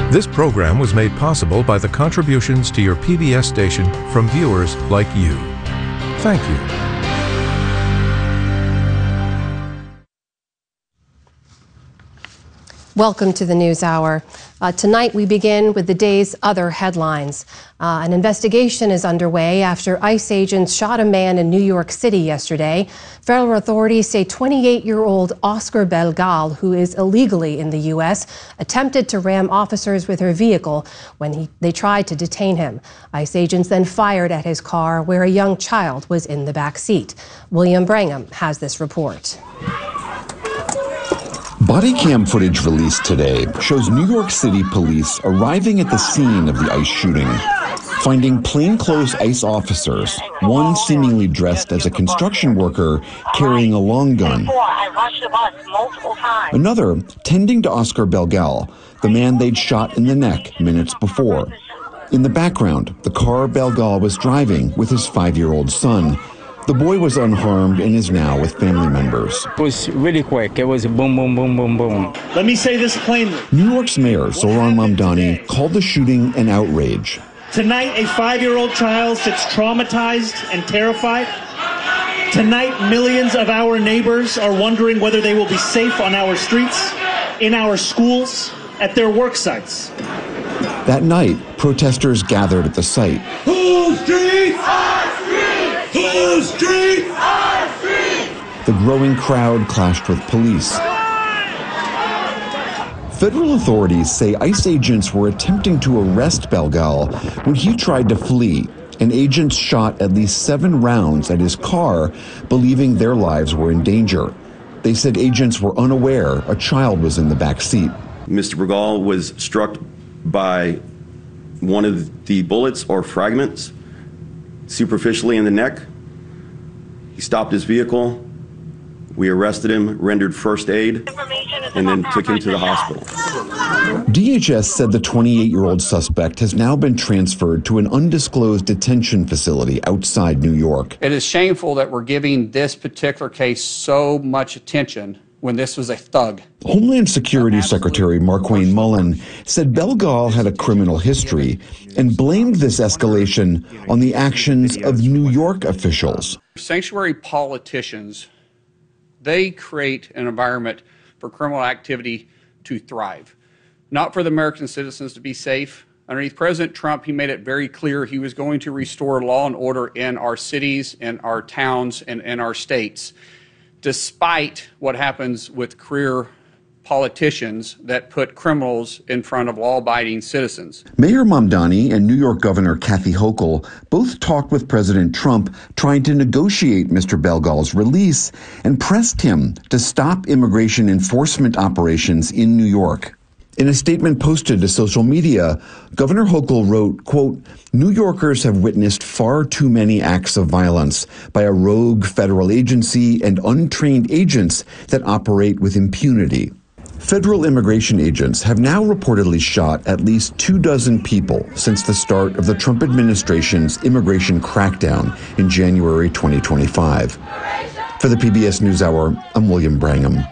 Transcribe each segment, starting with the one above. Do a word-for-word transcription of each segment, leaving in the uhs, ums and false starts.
This program was made possible by the contributions to your P B S station from viewers like you. Thank you. Welcome to the News Hour. Uh, tonight we begin with the day's other headlines. Uh, an investigation is underway after ICE agents shot a man in New York City yesterday. Federal authorities say twenty-eight-year-old Oscar Belgal, who is illegally in the U S, attempted to ram officers with her vehicle when he, they tried to detain him. ICE agents then fired at his car, where a young child was in the back seat. William Brangham has this report. Body cam footage released today shows New York City police arriving at the scene of the ICE shooting, finding plainclothes ICE officers, one seemingly dressed as a construction worker carrying a long gun, another tending to Oscar Belgal, the man they'd shot in the neck minutes before. In the background, the car Belgal was driving with his five-year-old son. The boy was unharmed and is now with family members. It was really quick. It was boom, boom, boom, boom, boom. Let me say this plainly. New York's mayor, Zohran Mamdani, called the shooting an outrage. Tonight, a five-year-old child sits traumatized and terrified. Tonight, millions of our neighbors are wondering whether they will be safe on our streets, in our schools, at their work sites. That night, protesters gathered at the site. Whose streets? Our streets! Whose streets? Our streets! The growing crowd clashed with police. Federal authorities say ICE agents were attempting to arrest Belgal when he tried to flee, and agents shot at least seven rounds at his car, believing their lives were in danger. They said agents were unaware a child was in the back seat. Mister Belgal was struck by one of the bullets or fragments superficially in the neck. He stopped his vehicle. We arrested him, rendered first aid, and then took him to the hospital. D H S said the twenty-eight-year-old suspect has now been transferred to an undisclosed detention facility outside New York. It is shameful that we're giving this particular case so much attention when this was a thug. Homeland Security Secretary Markwayne Mullin said Belgal had a criminal history and blamed this escalation on the actions of New York officials. Sanctuary politicians, they create an environment for criminal activity to thrive, not for the American citizens to be safe. Underneath President Trump, he made it very clear he was going to restore law and order in our cities, in our towns, and in our states, despite what happens with career politicians that put criminals in front of law-abiding citizens. Mayor Mamdani and New York Governor Kathy Hochul both talked with President Trump, trying to negotiate Mister Belgal's release, and pressed him to stop immigration enforcement operations in New York. In a statement posted to social media, Governor Hochul wrote, quote, "New Yorkers have witnessed far too many acts of violence by a rogue federal agency and untrained agents that operate with impunity." Federal immigration agents have now reportedly shot at least two dozen people since the start of the Trump administration's immigration crackdown in January twenty twenty-five. For the P B S NewsHour, I'm William Brangham.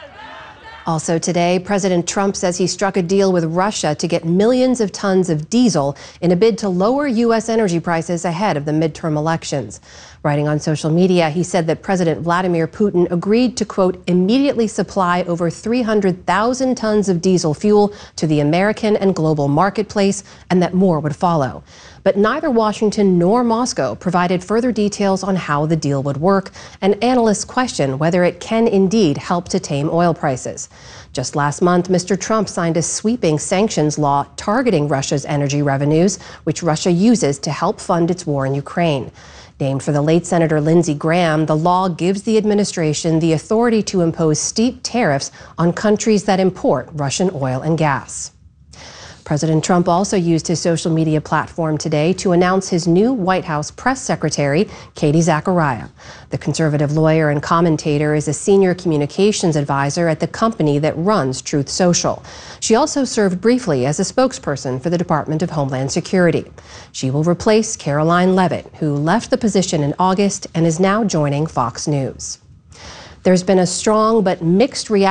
Also today, President Trump says he struck a deal with Russia to get millions of tons of diesel in a bid to lower U S energy prices ahead of the midterm elections. Writing on social media, he said that President Vladimir Putin agreed to, quote, immediately supply over three hundred thousand tons of diesel fuel to the American and global marketplace, and that more would follow. But neither Washington nor Moscow provided further details on how the deal would work, and analysts question whether it can indeed help to tame oil prices. Just last month, Mister Trump signed a sweeping sanctions law targeting Russia's energy revenues, which Russia uses to help fund its war in Ukraine. Named for the late Senator Lindsey Graham, the law gives the administration the authority to impose steep tariffs on countries that import Russian oil and gas. President Trump also used his social media platform today to announce his new White House press secretary, Katie Zachariah. The conservative lawyer and commentator is a senior communications advisor at the company that runs Truth Social. She also served briefly as a spokesperson for the Department of Homeland Security. She will replace Caroline Leavitt, who left the position in August and is now joining Fox News. There's been a strong but mixed reaction